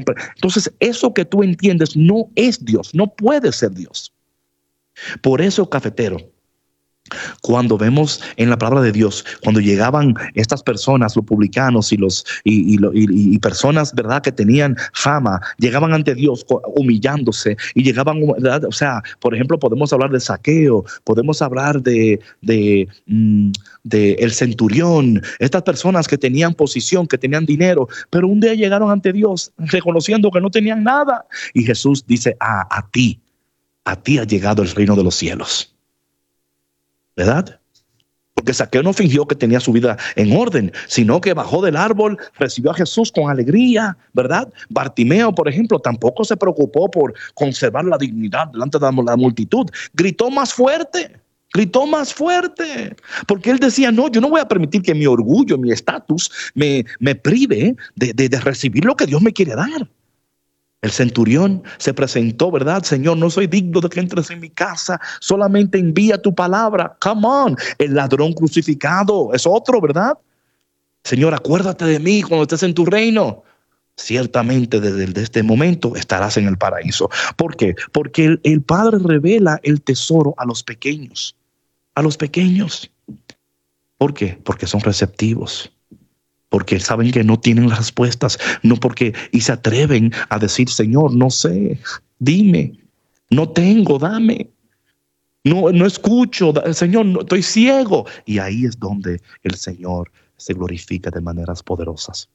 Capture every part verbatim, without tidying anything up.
Entonces, eso que tú entiendes no es Dios, no puede ser Dios. Por eso, cafetero, cuando vemos en la palabra de Dios, cuando llegaban estas personas, los publicanos y los y, y, y, y personas, ¿verdad?, que tenían fama, llegaban ante Dios humillándose y llegaban, ¿verdad? O sea, por ejemplo, podemos hablar de Zaqueo, podemos hablar de, de, de el centurión, estas personas que tenían posición, que tenían dinero, pero un día llegaron ante Dios reconociendo que no tenían nada. Y Jesús dice, ah, a ti, a ti ha llegado el reino de los cielos. ¿Verdad? Porque Zaqueo no fingió que tenía su vida en orden, sino que bajó del árbol, recibió a Jesús con alegría, ¿verdad? Bartimeo, por ejemplo, tampoco se preocupó por conservar la dignidad delante de la multitud. Gritó más fuerte, gritó más fuerte, porque él decía, no, yo no voy a permitir que mi orgullo, mi estatus me, me prive de, de, de recibir lo que Dios me quiere dar. El centurión se presentó, ¿verdad? Señor, no soy digno de que entres en mi casa, solamente envía tu palabra. Come on. El ladrón crucificado es otro, ¿verdad? Señor, acuérdate de mí cuando estés en tu reino. Ciertamente desde, desde este momento estarás en el paraíso. ¿Por qué? Porque el, el Padre revela el tesoro a los pequeños. A los pequeños. ¿Por qué? Porque son receptivos. Porque saben que no tienen las respuestas, no porque, y se atreven a decir, Señor, no sé, dime, no tengo, dame, no, no escucho, Señor, no, estoy ciego. Y ahí es donde el Señor se glorifica de maneras poderosas.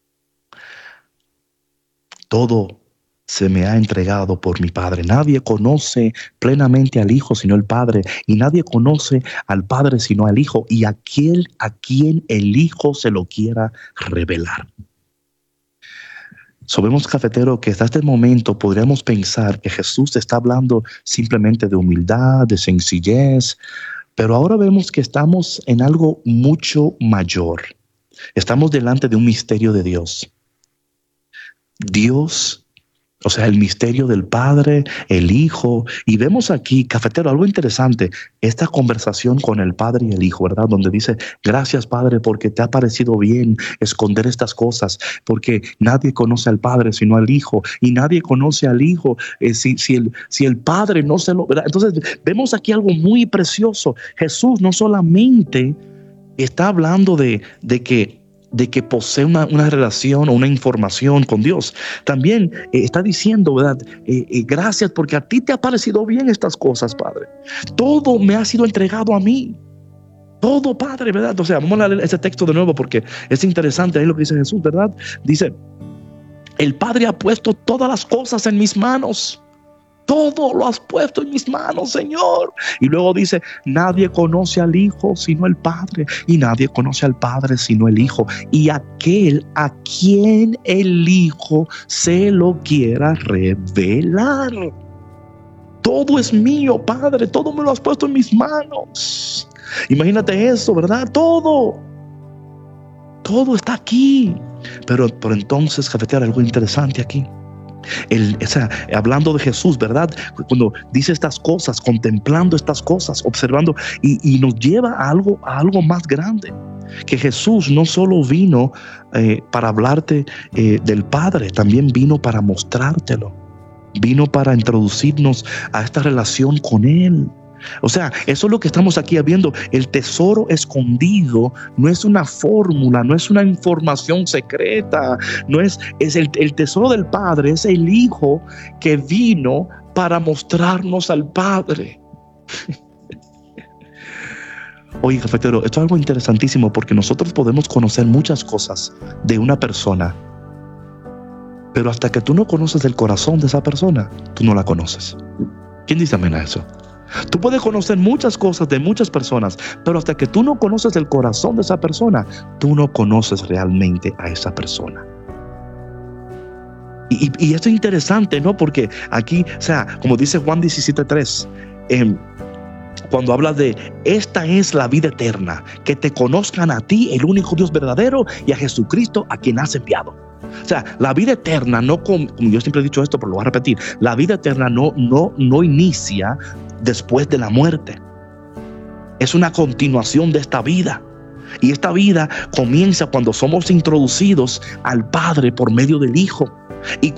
Todo se me ha entregado por mi Padre. Nadie conoce plenamente al Hijo sino el Padre, y nadie conoce al Padre sino al Hijo, y aquel a quien el Hijo se lo quiera revelar. Sabemos, cafetero, que hasta este momento podríamos pensar que Jesús está hablando simplemente de humildad, de sencillez, pero ahora vemos que estamos en algo mucho mayor. Estamos delante de un misterio de Dios. Dios, o sea, el misterio del Padre, el Hijo. Y vemos aquí, cafetero, algo interesante, esta conversación con el Padre y el Hijo, ¿verdad? Donde dice, gracias, Padre, porque te ha parecido bien esconder estas cosas, porque nadie conoce al Padre sino al Hijo, y nadie conoce al Hijo eh, si, si, el, si el Padre no se lo... ¿verdad? Entonces, vemos aquí algo muy precioso. Jesús no solamente está hablando de, de que de que posee una, una relación o una información con Dios. También eh, está diciendo, ¿verdad? Eh, eh, gracias porque a ti te ha parecido bien estas cosas, Padre. Todo me ha sido entregado a mí. Todo, Padre, ¿verdad? O sea, vamos a leer ese texto de nuevo porque es interesante ahí lo que dice Jesús, ¿verdad? Dice, el Padre ha puesto todas las cosas en mis manos. Todo lo has puesto en mis manos, Señor. Y luego dice, nadie conoce al Hijo sino el Padre, y nadie conoce al Padre sino el Hijo, y aquel a quien el Hijo se lo quiera revelar. Todo es mío, Padre, todo me lo has puesto en mis manos. Imagínate eso, ¿verdad? Todo. Todo está aquí. Pero, pero entonces, cafetero, algo interesante aquí. El, o sea, hablando de Jesús, ¿verdad? Cuando dice estas cosas, contemplando estas cosas, observando, y, y nos lleva a algo, a algo más grande. Que Jesús no solo vino eh, para hablarte eh, del Padre, también vino para mostrártelo. Vino para introducirnos a esta relación con Él. O sea, eso es lo que estamos aquí viendo. El tesoro escondido no es una fórmula, no es una información secreta, no es, es el, el tesoro del Padre, es el Hijo que vino para mostrarnos al Padre. Oye, cafetero, esto es algo interesantísimo porque nosotros podemos conocer muchas cosas de una persona, pero hasta que tú no conoces el corazón de esa persona, tú no la conoces. ¿Quién dice amén a eso? Tú puedes conocer muchas cosas de muchas personas, pero hasta que tú no conoces el corazón de esa persona, tú no conoces realmente a esa persona. Y, y, y esto es interesante, ¿no? Porque aquí, o sea, como dice Juan diecisiete tres, eh, cuando habla de esta es la vida eterna, que te conozcan a ti, el único Dios verdadero, y a Jesucristo a quien has enviado. O sea, la vida eterna no, como yo siempre he dicho esto, pero lo voy a repetir, la vida eterna no, no, no inicia después de la muerte. Es una continuación de esta vida. Y esta vida comienza cuando somos introducidos al Padre por medio del Hijo. Y